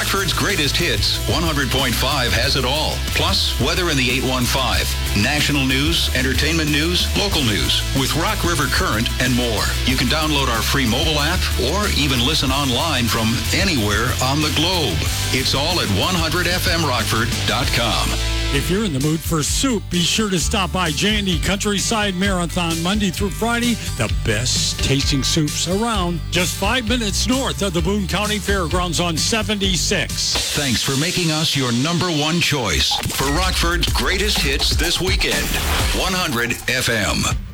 Rockford's greatest hits, 100.5 has it all. Plus, weather in the 815. National news, entertainment news, local news, with Rock River Current and more. You can download our free mobile app or even listen online from anywhere on the globe. It's all at 100fmrockford.com. If you're in the mood for soup, be sure to stop by J&E Countryside Marathon Monday through Friday. The best tasting soups around. Just 5 minutes north of the Boone County Fairgrounds on 76. Thanks for making us your number one choice for Rockford's greatest hits this weekend. 100 FM.